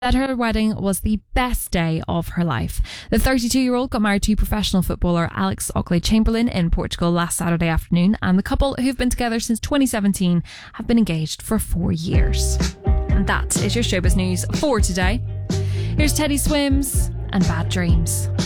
that her wedding was the best day of her life. The 32-year-old got married to professional footballer Alex Oxlade-Chamberlain in Portugal last Saturday afternoon, and the couple, who've been together since 2017, have been engaged for 4 years. And that is your showbiz news for today. Here's Teddy Swims and Bad Dreams.